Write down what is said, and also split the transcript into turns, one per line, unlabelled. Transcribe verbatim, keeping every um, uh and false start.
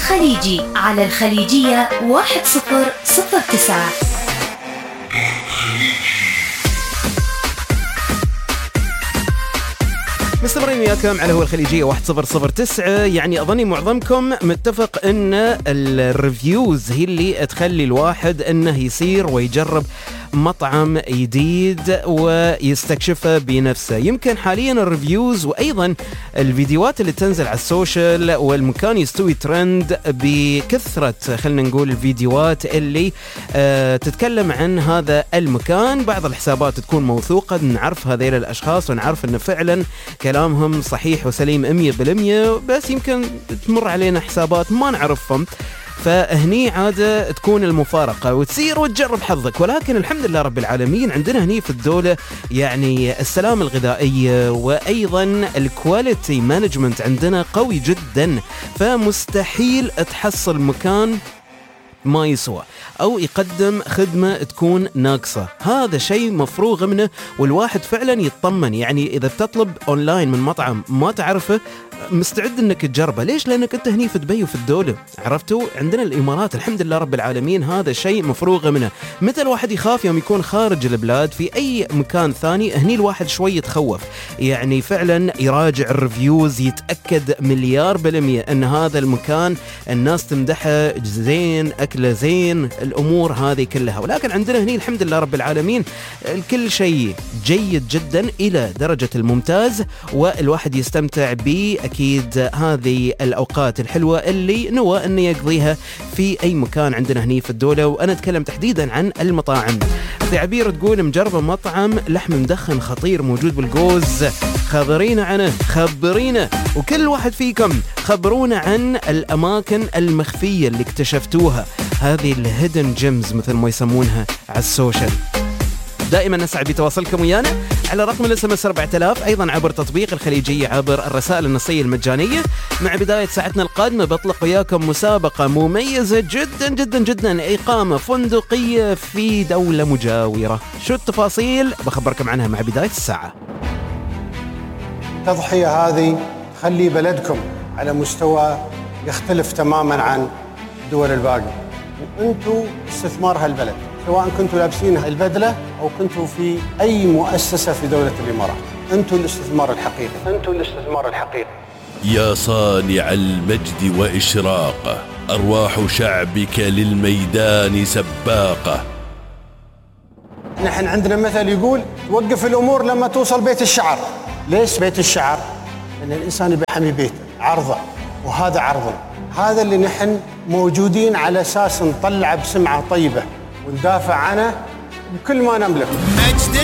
الخليجي على الخليجية واحد صفر صفر تسعة.
مستمرين وياكم على هو الخليجية واحد صفر صفر تسعة. يعني أظني معظمكم متفق أن الريفيوز هي اللي تخلي الواحد أنه يصير ويجرب مطعم جديد ويستكشفه بنفسه. يمكن حاليا الريفيوز وأيضا الفيديوهات اللي تنزل على السوشيال والمكان يستوي ترند بكثرة، خلنا نقول الفيديوهات اللي آه تتكلم عن هذا المكان. بعض الحسابات تكون موثوقة، نعرف هذيل الأشخاص ونعرف أنه فعلا كلامهم صحيح وسليم مية بالمية، بس يمكن تمر علينا حسابات ما نعرفهم، فهني عادة تكون المفارقة وتصير وتجرب حظك. ولكن الحمد لله رب العالمين عندنا هني في الدولة يعني السلامة الغذائية وأيضا الكواليتي مانجمنت عندنا قوي جدا، فمستحيل تحصل مكان ما يسوى أو يقدم خدمة تكون ناقصة. هذا شيء مفروغ منه والواحد فعلا يطمن. يعني إذا بتطلب أونلاين من مطعم ما تعرفه مستعد انك تجربه. ليش؟ لانك انت هني في دبي وفي الدولة، عرفتوا؟ عندنا الامارات الحمد لله رب العالمين هذا شيء مفروغ منه. متى الواحد يخاف؟ يوم يكون خارج البلاد في اي مكان ثاني، هني الواحد شوي يتخوف. يعني فعلا يراجع الريفيوز، يتأكد مليار بالمية ان هذا المكان الناس تمدحه زين، اكله زين، الامور هذه كلها. ولكن عندنا هني الحمد لله رب العالمين الكل شيء جيد جدا الى درجة الممتاز، والواحد يستمتع به أكيد هذه الأوقات الحلوة اللي نوى أن يقضيها في أي مكان عندنا هني في الدولة. وأنا أتكلم تحديدا عن المطاعم. في عبير تقول مجربة مطعم لحم مدخن خطير موجود بالجوز، خبرينا عنه، خبرينا. وكل واحد فيكم خبرونا عن الأماكن المخفية اللي اكتشفتوها، هذه الهيدن جيمز مثل ما يسمونها على السوشيال. دائما نسعد بتواصلكم ويانا على رقم الاس ام اس أربعة آلاف، ايضا عبر تطبيق الخليجية عبر الرسائل النصية المجانية. مع بداية ساعتنا القادمة بطلق وياكم مسابقة مميزة جدا جدا جدا، إقامة فندقية في دولة مجاورة. شو التفاصيل؟ بخبركم عنها مع بداية الساعة.
التضحية هذه تخلي بلدكم على مستوى يختلف تماما عن الدول الباقية، وانتم استثمار هالبلد، سواء كنتوا لابسين البدلة أو كنتوا في أي مؤسسة في دولة الإمارات. أنتوا الاستثمار الحقيقي، أنتوا الاستثمار الحقيقي.
يا صانع المجد وإشراقه، أرواح شعبك للميدان سباقة.
نحن عندنا مثل يقول وقف الأمور لما توصل بيت الشعر. ليش بيت الشعر؟ لأن الإنسان بيحمي بيته، عرضه، وهذا عرضنا. هذا اللي نحن موجودين على أساس نطلع بسمعة طيبة وندافع عنه بكل ما نملك.